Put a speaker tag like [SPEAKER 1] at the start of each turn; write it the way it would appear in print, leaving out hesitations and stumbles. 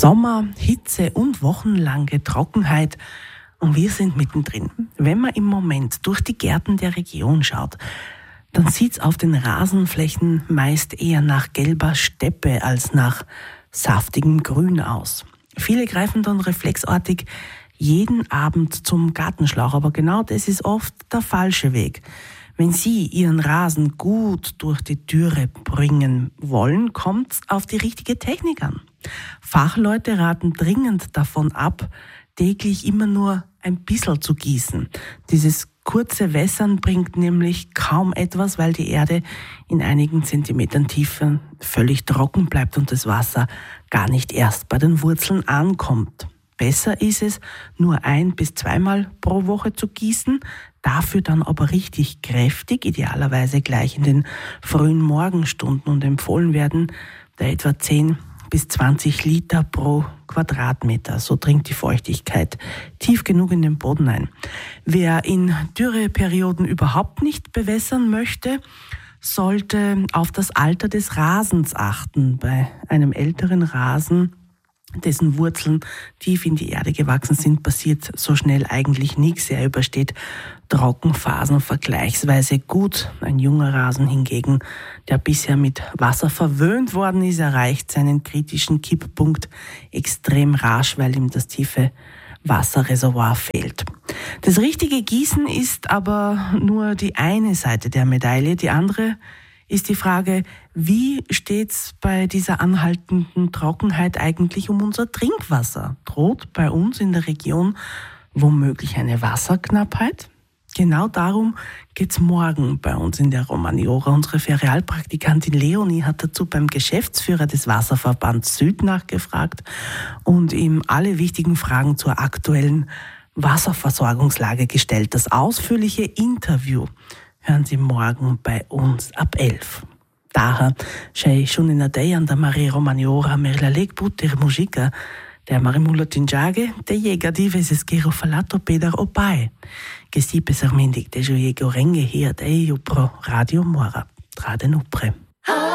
[SPEAKER 1] Sommer, Hitze und wochenlange Trockenheit. Und wir sind mittendrin. Wenn man im Moment durch die Gärten der Region schaut, dann sieht's auf den Rasenflächen meist eher nach gelber Steppe als nach saftigem Grün aus. Viele greifen dann reflexartig jeden Abend zum Gartenschlauch, aber genau das ist oft der falsche Weg. Wenn Sie Ihren Rasen gut durch die Dürre bringen wollen, kommt's auf die richtige Technik an. Fachleute raten dringend davon ab, täglich immer nur ein bisschen zu gießen. Dieses kurze Wässern bringt nämlich kaum etwas, weil die Erde in einigen Zentimetern Tiefe völlig trocken bleibt und das Wasser gar nicht erst bei den Wurzeln ankommt. Besser ist es, nur 1- bis 2-mal pro Woche zu gießen, dafür dann aber richtig kräftig, idealerweise gleich in den frühen Morgenstunden, und empfohlen werden da etwa 10 bis 20 Liter pro Quadratmeter. So dringt die Feuchtigkeit tief genug in den Boden ein. Wer in Dürreperioden überhaupt nicht bewässern möchte, sollte auf das Alter des Rasens achten. Bei einem älteren Rasen, dessen Wurzeln tief in die Erde gewachsen sind, passiert so schnell eigentlich nichts. Er übersteht Trockenphasen vergleichsweise gut. Ein junger Rasen hingegen, der bisher mit Wasser verwöhnt worden ist, erreicht seinen kritischen Kipppunkt extrem rasch, weil ihm das tiefe Wasserreservoir fehlt. Das richtige Gießen ist aber nur die eine Seite der Medaille. Die andere ist die Frage, wie steht's bei dieser anhaltenden Trockenheit eigentlich um unser Trinkwasser? Droht bei uns in der Region womöglich eine Wasserknappheit? Genau darum geht's morgen bei uns in der Romaniora. Unsere Ferialpraktikantin Leonie hat dazu beim Geschäftsführer des Wasserverbands Süd nachgefragt und ihm alle wichtigen Fragen zur aktuellen Wasserversorgungslage gestellt. Das ausführliche Interview hören Sie morgen bei uns ab 11. Daher c'è schon in der Day an der Mare Romaniora mer la leg puter musica der Marimula Tinjage, der Jäger diveses gero falato peder opai, che si pesermindig de jo jego renge hier de pro Radio Mora, traden upre.